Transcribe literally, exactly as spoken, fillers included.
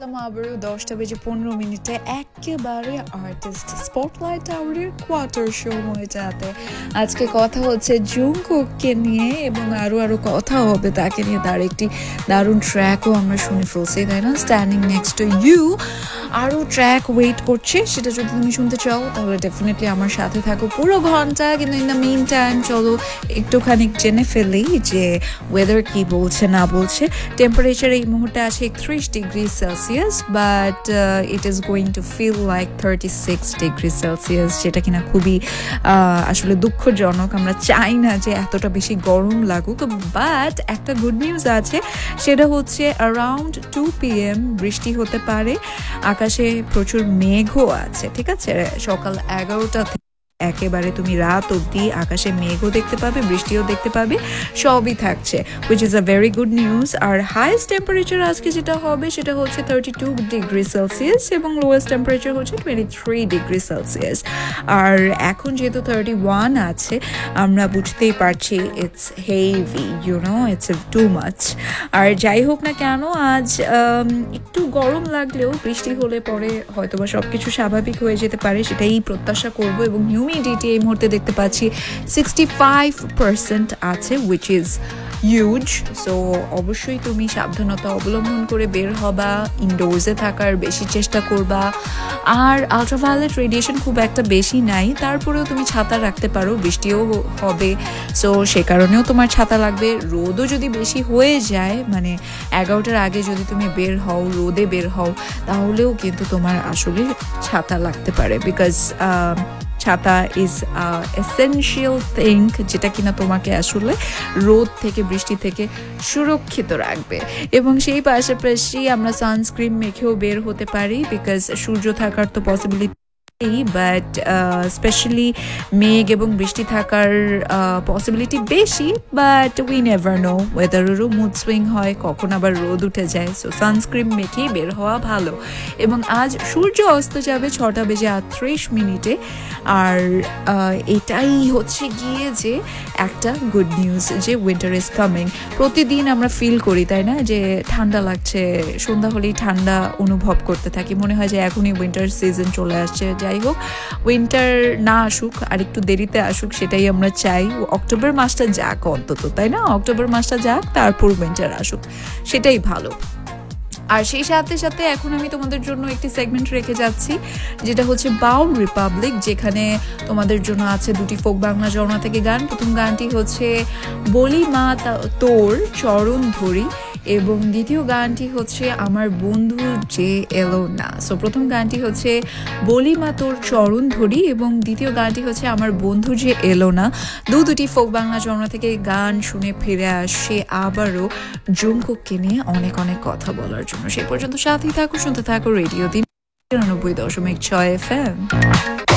আবারও দশটা বেজে পনেরো মিনিটে একেবারে আর্টিস্ট স্পটলাইট আওয়ারের কোয়ার্টার সময়টাতে আজকে কথা হচ্ছে জুংকুককে নিয়ে এবং আরও আরও কথা হবে তাকে নিয়ে। তার একটি দারুণ ট্র্যাকও আমরা শুনে ফেলছি, তাই না? স্ট্যান্ডিং নেক্সট টু ইউ আরও ট্র্যাক ওয়েট করছে, সেটা যদি তুমি শুনতে চাও তাহলে ডেফিনেটলি আমার সাথে থাকো পুরো ঘন্টা। কিন্তু ইন দ্য মিন টাইম চলো একটুখানি জেনে ফেলি যে ওয়েদার কি বলছে না বলছে। টেম্পারেচার এই মুহূর্তে আছে একত্রিশ degree Celsius, but it is going to feel like thirty six degree Celsius, যেটা কিনা খুবই আসলে দুঃখজনক। আমরা চাই না যে এতটা বেশি গরম লাগুক, বাট একটা গুড নিউজ আছে, সেটা হচ্ছে অ্যারাউন্ড টু পি এম বৃষ্টি হতে পারে। আকাশে প্রচুর মেঘও আছে, ঠিক আছে? সকাল এগারোটা থেকে একেবারে তুমি রাত অবধি আকাশে মেঘও দেখতে পাবে, বৃষ্টিও দেখতে পাবে, সবই থাকছে, which is a very good news. R highest temperature আজকে যেটা হবে সেটা হচ্ছে থার্টি টু ডিগ্রি সেলসিয়াস এবং লোয়েস্ট টেম্পারেচার হচ্ছে টোয়েন্টি থ্রি ডিগ্রি সেলসিয়াস। আর এখন যেহেতু থার্টি ওয়ান আছে, আমরা বুঝতেই পারছি it's heavy, you know, it's too much. আর যাই হোক না কেন, আজ একটু গরম লাগলেও বৃষ্টি হলে পরে হয়তোবা সব কিছু স্বাভাবিক হয়ে যেতে পারে, সেটাই প্রত্যাশা করবো। এবং হিউমিডিটি এই মুহূর্তে দেখতে পাচ্ছি সিক্সটি ফাইভ পার্সেন্ট আছে, উইচ ইজ হিউজ। সো অবশ্যই তুমি সাবধানতা অবলম্বন করে বের হবা, ইনডোরসে থাকার বেশি চেষ্টা করবা। আর আলট্রাভায়োলেট রেডিয়েশন খুব একটা বেশি নাই, তারপরেও তুমি ছাতা রাখতে পারো, বৃষ্টিও হবে, সো সে কারণেও তোমার ছাতা লাগবে। রোদও যদি বেশি হয়ে যায়, মানে এগারোটার আগে যদি তুমি বের হও, রোদে বের হও, তাহলেও কিন্তু তোমার আসলে ছাতা লাগতে পারে, বিকজ ছাতা ইজ এসেনশিয়াল থিং, যেটা কিনা তোমাকে আসলে রোদ থেকে বৃষ্টি থেকে সুরক্ষিত রাখবে। এবং সেই পাশাপাশি আমরা সানস্ক্রিন মেখেও বের হতে পারি, বিকজ সূর্য থাকার তো পসিবিলিটি, বাট স্পেশালি মেঘ এবং বৃষ্টি থাকার পসিবিলিটি বেশি, but we never know, ওয়েদারেরও mood swing হয়, কখন আবার রোদ উঠে যায়। সো সানস্ক্রিন মেখেই বের হওয়া ভালো। এবং আজ সূর্য অস্ত যাবে ছটা বেজে আটত্রিশ মিনিটে। আর এটাই হচ্ছে গিয়ে যে একটা গুড নিউজ, যে উইন্টার ইজ কামিং। প্রতিদিন আমরা ফিল করি, তাই না, যে ঠান্ডা লাগছে, সন্ধ্যা হলেই ঠান্ডা অনুভব করতে থাকি, মনে হয় যে এখনই উইন্টার সিজন চলে আসছে। যাই হোক, উইন্টার না আসুক, আর একটু দেরিতে আসুক, সেটাই আমরা চাই। অক্টোবর মাসটা যাক অন্তত, তাই না? অক্টোবর মাসটা যাক, তারপর উইন্টার আসুক, সেটাই ভালো। আর সেই সাথে সাথে এখন আমি তোমাদের জন্য একটি সেগমেন্ট রেখে যাচ্ছি, যেটা হচ্ছে বাউল রিপাবলিক, যেখানে তোমাদের জন্য আছে দুটি ফোক বাংলা জনরা থেকে গান। প্রথম গানটি হচ্ছে বলি মা তোর চরণ ধরি, এবং দ্বিতীয় গানটি হচ্ছে আমার বন্ধু যে এলো না। সো প্রথম গানটি হচ্ছে বলি মা তোর চরণ ধরি, এবং দ্বিতীয় গানটি হচ্ছে আমার বন্ধু যে এলো না। দু দুটি ফোক বাংলা জনরা থেকে গান শুনে ফিরে আসে আবারও জুংকুককে নিয়ে অনেক অনেক কথা বলার জন্য। সেই পর্যন্ত সাথেই থাকো, শুনতে থাকো রেডিও দিন নিরানব্বই দশমিক ছয় এফ এম।